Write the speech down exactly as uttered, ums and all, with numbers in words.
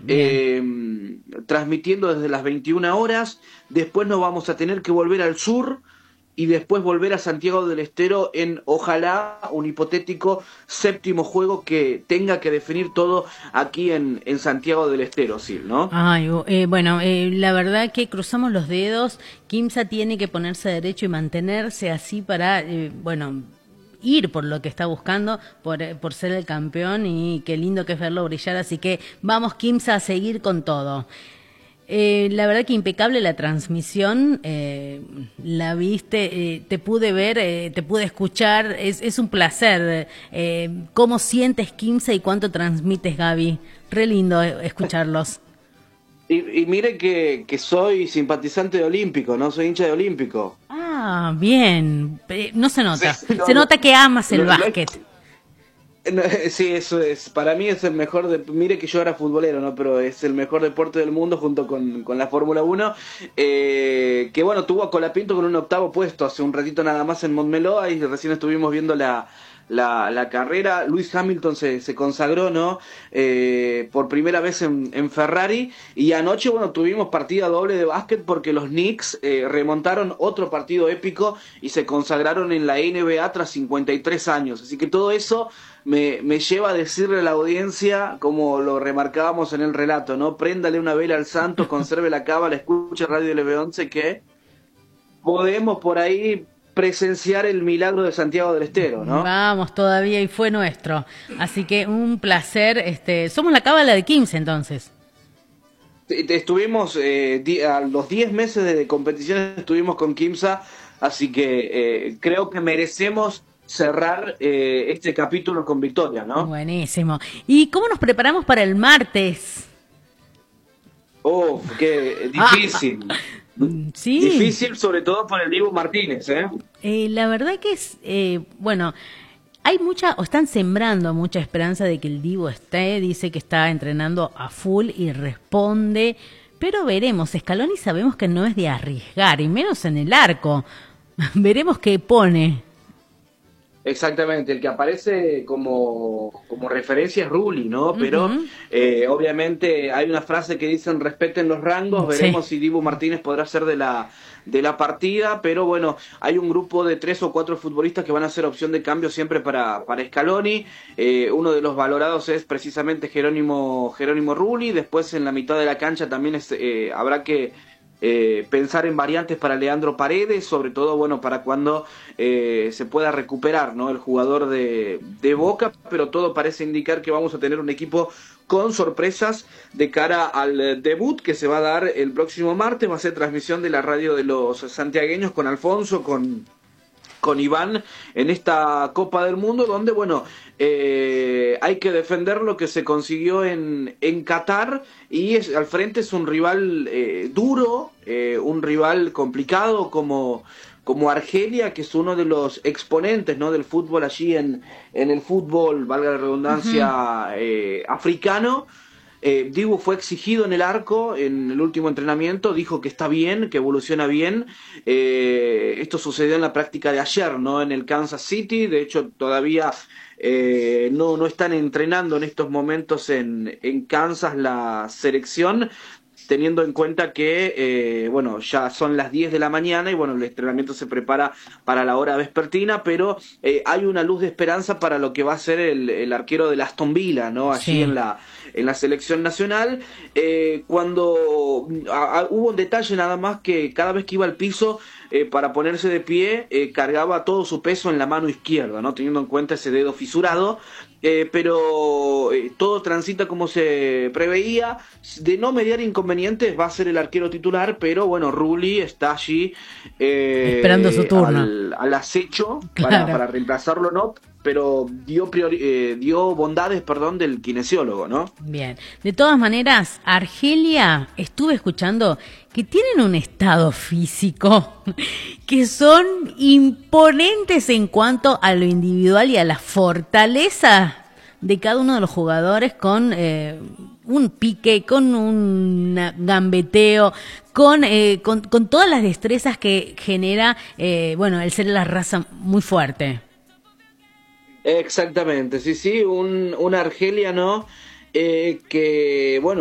eh, transmitiendo desde las veintiuna horas. Después nos vamos a tener que volver al sur y después volver a Santiago del Estero en, ojalá, un hipotético séptimo juego que tenga que definir todo aquí en, en Santiago del Estero, sí, ¿no? Ay, eh, bueno, eh, la verdad que cruzamos los dedos. Quimsa tiene que ponerse derecho y mantenerse así para, eh, bueno, ir por lo que está buscando, por, eh, por ser el campeón, y qué lindo que es verlo brillar. Así que vamos, Quimsa, a seguir con todo. Eh, la verdad que impecable la transmisión, eh, la viste, eh, te pude ver, eh, te pude escuchar, es, es un placer. Eh, ¿Cómo sientes Quimsa y cuánto transmites, Gaby? Re lindo escucharlos. Y, y mire que, que soy simpatizante de Olímpico, ¿no? Soy hincha de Olímpico. Ah, bien. Eh, no se nota. Sí, no, Se no, nota que amas el no, no básquet. es- no, sí, eso es. Para mí es el mejor. De, mire que yo era futbolero, ¿no? Pero es el mejor deporte del mundo junto con, con la Fórmula Uno. Eh, que bueno, tuvo a Colapinto con un octavo puesto hace un ratito nada más en Montmeló. Ahí recién estuvimos viendo la, la, la carrera. Lewis Hamilton se, se consagró, ¿no? Eh, por primera vez en, en Ferrari. Y anoche, bueno, tuvimos partida doble de básquet porque los Knicks eh, remontaron otro partido épico y se consagraron en la N B A tras cincuenta y tres años. Así que todo eso me, me lleva a decirle a la audiencia, como lo remarcábamos en el relato, ¿no? Préndale una vela al santo, conserve la cábala, escuche Radio L B once, que podemos por ahí presenciar el milagro de Santiago del Estero, ¿no? Vamos todavía, y fue nuestro. Así que un placer. Este, somos la cábala de quince entonces. Estuvimos, eh, di- a los diez meses de competición estuvimos con Quimsa, así que eh, creo que merecemos cerrar eh, este capítulo con victoria, ¿no? Buenísimo. ¿Y cómo nos preparamos para el martes? Oh, qué Ah, difícil. sí. Difícil sobre todo por el Dibu Martínez, ¿eh? Eh, la verdad que es, eh, bueno, hay mucha, o están sembrando mucha esperanza de que el Divo esté, dice que está entrenando a full y responde, pero veremos. Scaloni sabemos que no es de arriesgar, y menos en el arco. Veremos qué pone. Exactamente, el que aparece como, como referencia es Rulli, ¿no? Pero Ujú. eh, obviamente hay una frase que dicen respeten los rangos, veremos Sí. si Dibu Martínez podrá ser de la, de la partida, pero bueno, hay un grupo de tres o cuatro futbolistas que van a ser opción de cambio siempre para, para Scaloni. Eh, uno de los valorados es precisamente Jerónimo, Jerónimo Rulli, después en la mitad de la cancha también es, eh, habrá que Eh, pensar en variantes para Leandro Paredes, sobre todo bueno para cuando eh, se pueda recuperar, ¿no? El jugador de, de Boca, pero todo parece indicar que vamos a tener un equipo con sorpresas de cara al debut que se va a dar el próximo martes. Va a ser transmisión de la radio de los santiagueños con Alfonso, con con Iván en esta Copa del Mundo, donde, bueno, eh, hay que defender lo que se consiguió en, en Qatar, y es, al frente es un rival eh, duro, eh, un rival complicado como, como Argelia, que es uno de los exponentes, ¿no? Del fútbol allí en, en el fútbol, valga la redundancia, eh, africano. Eh, Dibu fue exigido en el arco en el último entrenamiento, dijo que está bien, que evoluciona bien. Eh, esto sucedió en la práctica de ayer, ¿no? En el Kansas City. De hecho, todavía eh, no, no están entrenando en estos momentos en, en Kansas la selección, teniendo en cuenta que, eh, bueno, ya son las diez de la mañana y, bueno, el entrenamiento se prepara para la hora vespertina, pero eh, hay una luz de esperanza para lo que va a ser el, el arquero del Aston Villa, ¿no? Allí Sí. en la, en la selección nacional. Eh, cuando a, a, hubo un detalle nada más, que cada vez que iba al piso eh, para ponerse de pie, eh, cargaba todo su peso en la mano izquierda, ¿no? Teniendo en cuenta ese dedo fisurado. Eh, pero eh, todo transita como se preveía. De no mediar inconvenientes va a ser el arquero titular, pero bueno, Rulli está allí Esperando su eh, turno. al, al acecho para, Claro. para reemplazarlo, ¿no? Pero dio, priori eh, dio bondades, perdón, del kinesiólogo, ¿no? Bien. De todas maneras, Argelia, estuve escuchando que tienen un estado físico que son imponentes en cuanto a lo individual y a la fortaleza de cada uno de los jugadores, con eh, un pique, con un gambeteo, con, eh, con, con todas las destrezas que genera, eh, bueno, el ser la raza muy fuerte. Exactamente, sí, sí, un, un argeliano eh, que, bueno,